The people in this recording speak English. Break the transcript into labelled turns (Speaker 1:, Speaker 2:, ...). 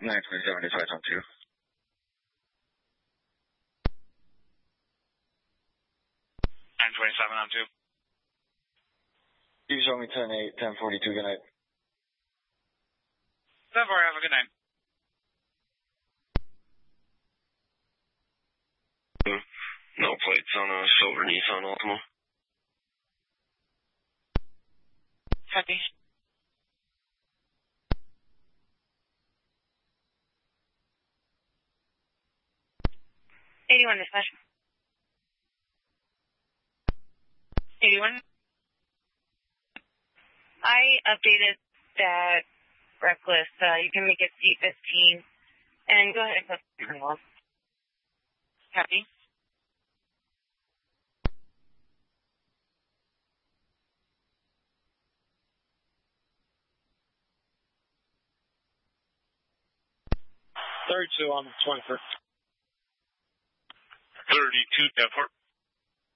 Speaker 1: 927 is on 2.
Speaker 2: On 2.
Speaker 1: You show me 10-8, 1042, good night.
Speaker 2: 10-4, have a good night.
Speaker 3: No plates on a silver Nissan Altima.
Speaker 2: Copy.
Speaker 4: 81 dispatch. 81. I updated that reckless. You can make it C15. And go ahead and put the wall.
Speaker 2: Copy.
Speaker 5: Thirty-two on 21st.
Speaker 3: 32, 10-4.